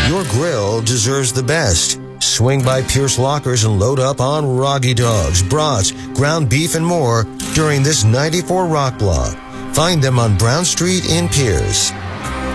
Your grill deserves the best. Swing by Pierce Lockers and load up on Roggy Dogs, brats, ground beef, and more during this 94 Rock Block. Find them on Brown Street in Pierce.